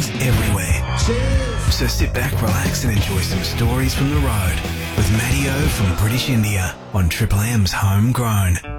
songs everywhere. So sit back, relax and enjoy some stories from the road with Matty O from British India on Triple M's Homegrown.